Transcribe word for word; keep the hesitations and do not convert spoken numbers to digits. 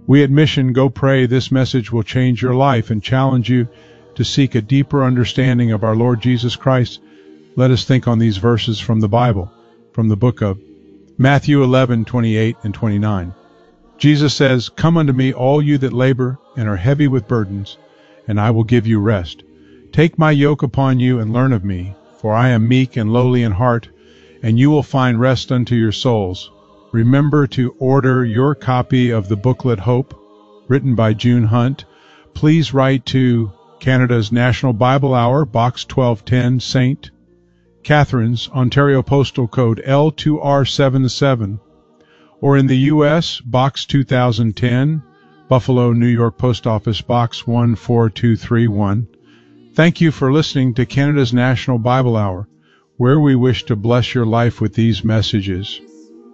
We at Mission Go Pray, this message will change your life and challenge you to seek a deeper understanding of our Lord Jesus Christ. Let us think on these verses from the Bible, from the book of Matthew eleven, twenty-eight and twenty-nine. Jesus says, "Come unto me, all you that labor and are heavy with burdens, and I will give you rest. Take my yoke upon you and learn of me, for I am meek and lowly in heart, and you will find rest unto your souls." Remember to order your copy of the booklet Hope, written by June Hunt. Please write to Canada's National Bible Hour, Box twelve ten, Saint Catharines, Ontario Postal Code L two R seventy-seven, or in the U S, Box two thousand ten, Buffalo, New York Post Office Box one four two three one. Thank you for listening to Canada's National Bible Hour, where we wish to bless your life with these messages.